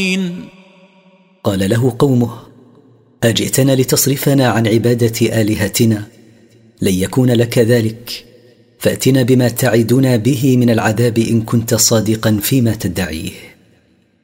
قال له قومه: أجئتنا لتصرفنا عن عبادة آلهتنا؟ لن يكون لك ذلك، فأتنا بما تعدنا به من العذاب إن كنت صادقا فيما تدعيه.